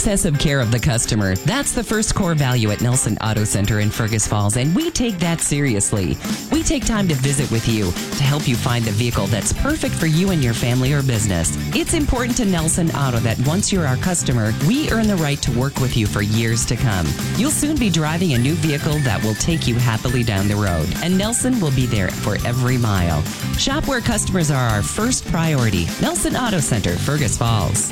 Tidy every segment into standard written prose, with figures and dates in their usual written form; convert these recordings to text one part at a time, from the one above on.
obsessive care of the customer. That's the first core value at Nelson Auto Center in Fergus Falls, and we take that seriously. We take time to visit with you to help you find the vehicle that's perfect for you and your family or business. It's important to Nelson Auto that once you're our customer, we earn the right to work with you for years to come. You'll soon be driving a new vehicle that will take you happily down the road, and Nelson will be there for every mile. Shop where customers are our first priority. Nelson Auto Center, Fergus Falls.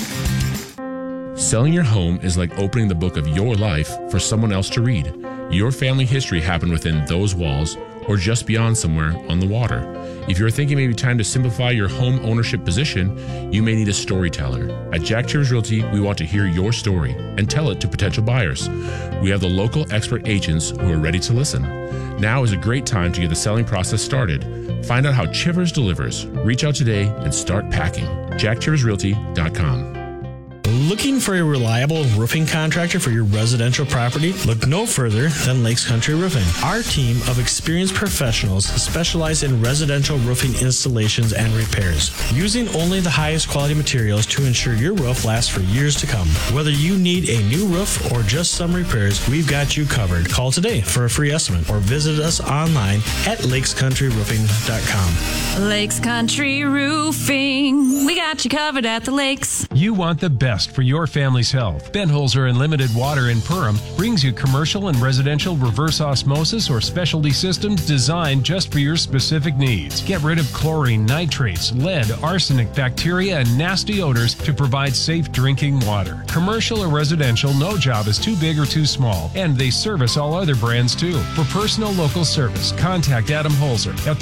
Selling your home is like opening the book of your life for someone else to read. Your family history happened within those walls or just beyond somewhere on the water. If you're thinking maybe time to simplify your home ownership position, you may need a storyteller. At Jack Chivers Realty, we want to hear your story and tell it to potential buyers. We have the local expert agents who are ready to listen. Now is a great time to get the selling process started. Find out how Chivers delivers. Reach out today and start packing. JackChiversRealty.com. Looking for a reliable roofing contractor for your residential property? Look no further than Lakes Country Roofing. Our team of experienced professionals specialize in residential roofing installations and repairs, using only the highest quality materials to ensure your roof lasts for years to come. Whether you need a new roof or just some repairs, we've got you covered. Call today for a free estimate or visit us online at lakescountryroofing.com. Lakes Country Roofing. We got you covered at the lakes. You want the best for your family's health. Benholzer Unlimited Water in Perham brings you commercial and residential reverse osmosis or specialty systems designed just for your specific needs. Get rid of chlorine, nitrates, lead, arsenic, bacteria, and nasty odors to provide safe drinking water. Commercial or residential, no job is too big or too small, and they service all other brands too. For personal local service, contact Adam Holzer at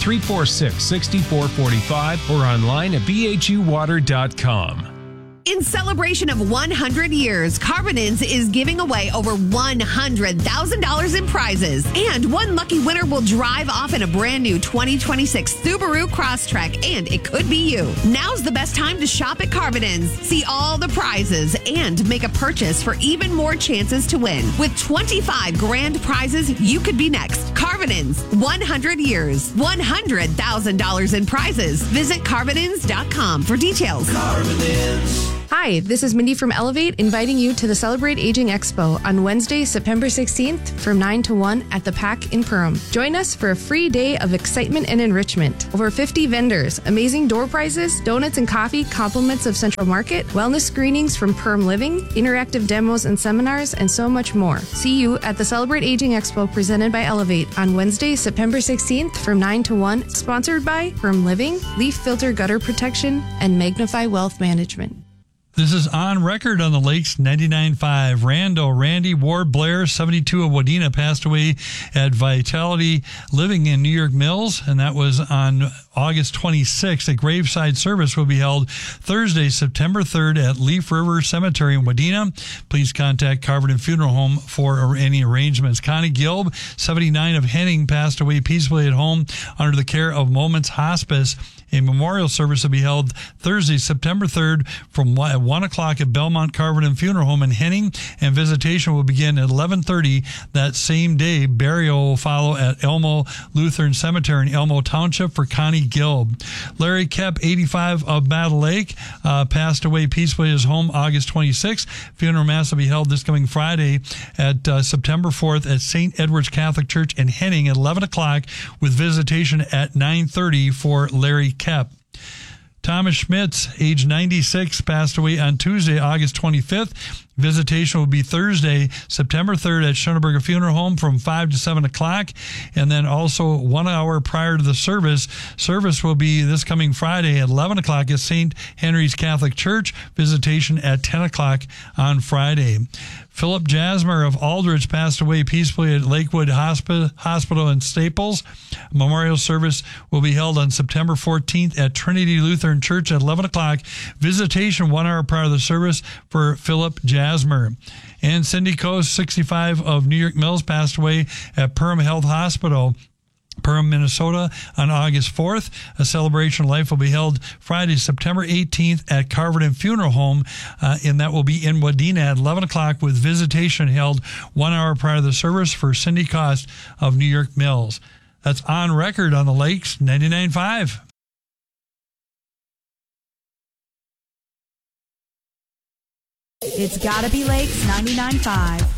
346-6445 or online at bhuwater.com. In celebration of 100 years, Carbonins is giving away over $100,000 in prizes. And one lucky winner will drive off in a brand new 2026 Subaru Crosstrek, and it could be you. Now's the best time to shop at Carbonins. See all the prizes and make a purchase for even more chances to win. With 25 grand prizes, you could be next. Carbonins, 100 years, $100,000 in prizes. Visit Carbonins.com for details. Carbonins. Hi, this is Mindy from Elevate, inviting you to the Celebrate Aging Expo on Wednesday, September 16th from 9 to 1 at the PAC in Perham. Join us for a free day of excitement and enrichment. Over 50 vendors, amazing door prizes, donuts and coffee, compliments of Central Market, wellness screenings from Perham Living, interactive demos and seminars, and so much more. See you at the Celebrate Aging Expo presented by Elevate on Wednesday, September 16th from 9 to 1, sponsored by Perham Living, Leaf Filter Gutter Protection, and Magnify Wealth Management. This is On Record on the Lakes 99.5. Randy Ward Blair, 72 of Wadena, passed away at Vitality Living in New York Mills, and that was on August 26th. A graveside service will be held Thursday, September 3rd at Leaf River Cemetery in Wadena. Please contact Carverton Funeral Home for any arrangements. Connie Gilb, 79 of Henning, passed away peacefully at home under the care of Moments Hospice. A memorial service will be held Thursday, September 3rd from 1 o'clock at Belmont Carverton Funeral Home in Henning, and visitation will begin at 11:30 that same day. Burial will follow at Elmo Lutheran Cemetery in Elmo Township for Connie Gilb. Larry Kepp, 85 of Battle Lake, passed away peacefully at his home August 26th. Funeral mass will be held this coming Friday at September 4th at St. Edward's Catholic Church in Henning at 11 o'clock with visitation at 9:30 for Larry Kepp. Thomas Schmitz, age 96, passed away on Tuesday, August 25th. Visitation will be Thursday, September 3rd at Schoenberger Funeral Home from 5 to 7 o'clock. And then also 1 hour prior to the service will be this coming Friday at 11 o'clock at St. Henry's Catholic Church. Visitation at 10 o'clock on Friday. Philip Jasmer of Aldridge passed away peacefully at Lakewood Hospital in Staples. Memorial service will be held on September 14th at Trinity Lutheran Church at 11 o'clock. Visitation 1 hour prior to the service for Philip Jasmer. And Cindy Coase, 65 of New York Mills, passed away at Perham Health Hospital, Perham, Minnesota, on August 4th. A celebration of life will be held Friday, September 18th at Carverton Funeral Home, and that will be in Wadena at 11 o'clock with visitation held 1 hour prior to the service for Cindy Coase of New York Mills. That's On Record on the Lakes 99.5. It's gotta be Lakes 99.5.